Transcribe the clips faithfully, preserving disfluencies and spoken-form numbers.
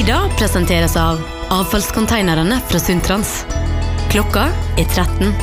Lyda presenteres av avfallskonteinerne fra Suntrans. Klokka er tretten.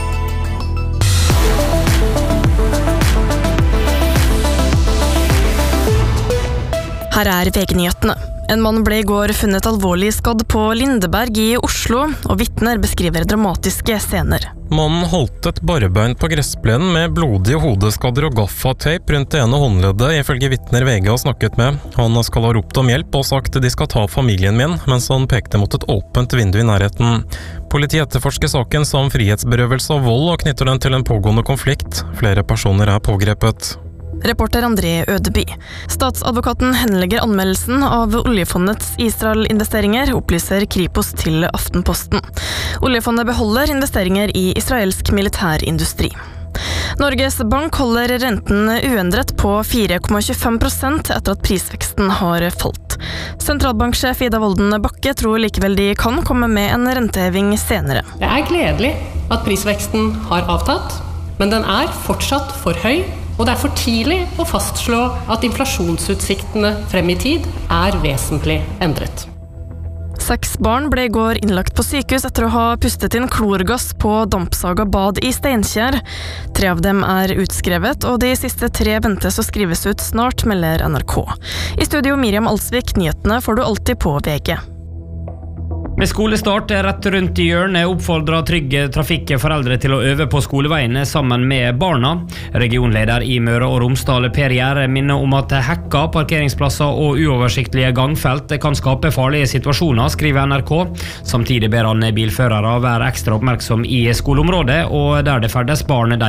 Her er V G-nyhetene. En mann ble i går funnet alvorlig skadd på Lindeberg i Oslo, og vitner beskriver dramatiske scener. Mannen holdt et barbein på gressplenen med blodige hodeskader og gaffateip rundt det ene håndleddet, ifølge vitner V G har snakket med. Han skal ha ropt om hjelp og sagt de skal ta familien min, mens han pekte mot et åpent vindu i nærheten. Politiet etterforsker saken som frihetsberøvelse av vold og knytter den til en pågående konflikt. Flere personer er pågrepet. Reporter André Ødeby. Statsadvokaten henlegger anmeldelsen av oljefondets Israel-investeringer, opplyser Kripos til Aftenposten. Oljefondet beholder investeringer i israelsk militærindustri. Norges Bank holder renten uendret på fire komma tjuefem prosent etter at prisveksten har falt. Sentralbanksjef Ida Wolden Bakke tror likevel de kan komme med en renteheving senere. Det er gledelig at prisveksten har avtatt, men den er fortsatt for høy. Og det er for tidlig å fastslå at inflasjonsutsiktene frem i tid er vesentlig endret. Seks barn ble i går innlagt på sykehus etter å ha pustet inn klorgass på Dampsaga bad i Steinkjer. Tre av dem er utskrevet, og de siste tre ventes å skrives ut snart, melder N R K. I studio Miriam Alsvik, nyhetene får du alltid på V G. Med skolestart rett rundt i hjørnet oppfordrer Trygge Trafikk foreldre til å øve på skoleveiene sammen med barna. Regionleder i Møre og Romsdal Per Gjære minner om at hekka, parkeringsplasser og uoversiktlige gangfelt kan skape farlige situasjoner, skriver N R K. Samtidig ber han bilførere være ekstra oppmerksom i skoleområdet, og der det ferdes barn